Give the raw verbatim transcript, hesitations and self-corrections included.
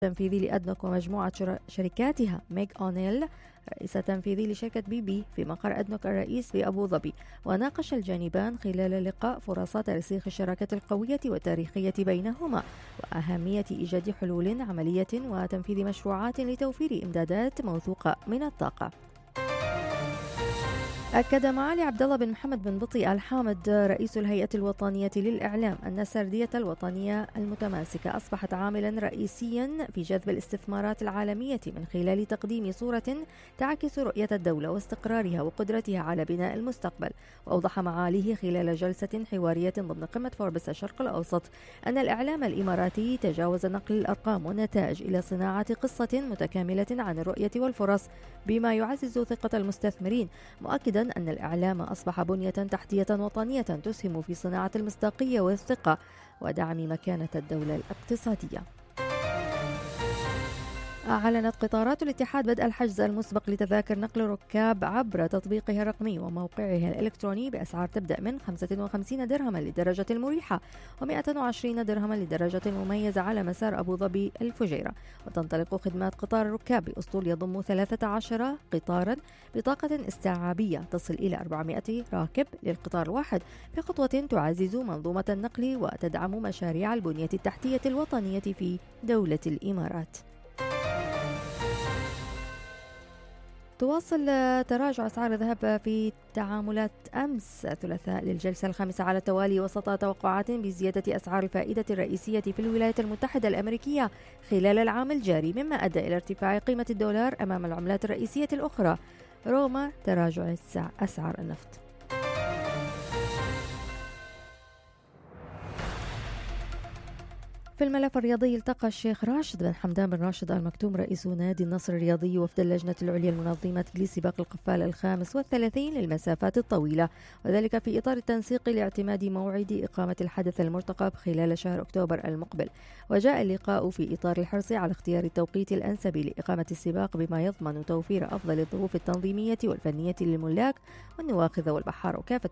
التنفيذي لأدنوك ومجموعة شركاتها ميغ أونيل رئيس تنفيذي لشركة بي بي في مقر أدنوك الرئيس في أبو ظبي. وناقش الجانبان خلال اللقاء فرص ترسيخ الشراكة القوية والتاريخية بينهما وأهمية إيجاد حلول عملية وتنفيذ مشروعات لتوفير إمدادات موثوقة من الطاقة. أكد معالي عبد الله بن محمد بن بطي الحامد رئيس الهيئة الوطنية للإعلام أن السردية الوطنية المتماسكة أصبحت عاملا رئيسيا في جذب الاستثمارات العالمية من خلال تقديم صورة تعكس رؤية الدولة واستقرارها وقدرتها على بناء المستقبل. وأوضح معاليه خلال جلسة حوارية ضمن قمة فوربس الشرق الأوسط أن الإعلام الإماراتي تجاوز نقل الأرقام والنتائج إلى صناعة قصة متكاملة عن الرؤية والفرص بما يعزز ثقة المستثمرين، مؤكدا أن الإعلام أصبح بنية تحتية وطنية تسهم في صناعة المصداقية والثقة ودعم مكانة الدولة الاقتصادية. أعلنت قطارات الاتحاد بدء الحجز المسبق لتذاكر نقل الركاب عبر تطبيقها الرقمي وموقعها الإلكتروني بأسعار تبدأ من خمسة وخمسين درهما للدرجة المريحة ومئة وعشرين درهما للدرجة المميزة على مسار أبو ظبي الفجيرة. وتنطلق خدمات قطار الركاب بأسطول يضم ثلاثة عشر قطارا بطاقة استيعابية تصل إلى أربعمئة راكب للقطار الواحد بخطوة تعزز منظومة النقل وتدعم مشاريع البنية التحتية الوطنية في دولة الإمارات. تواصل تراجع أسعار الذهب في تعاملات أمس الثلاثاء للجلسة الخامسة على التوالي وسط توقعات بزيادة أسعار الفائدة الرئيسية في الولايات المتحدة الأمريكية خلال العام الجاري، مما أدى إلى ارتفاع قيمة الدولار أمام العملات الرئيسية الأخرى رغم تراجع أسعار النفط. في الملف الرياضي التقى الشيخ راشد بن حمدان بن راشد آل مكتوم رئيس نادي النصر الرياضي وفد اللجنة العليا المنظمة لسباق القفال الخامس والثلاثين للمسافات الطويلة، وذلك في إطار التنسيق لاعتماد موعد إقامة الحدث المرتقب خلال شهر أكتوبر المقبل. وجاء اللقاء في إطار الحرص على اختيار التوقيت الأنسب لإقامة السباق بما يضمن توفير أفضل الظروف التنظيمية والفنية للملاك والنواخذ والبحار وكافة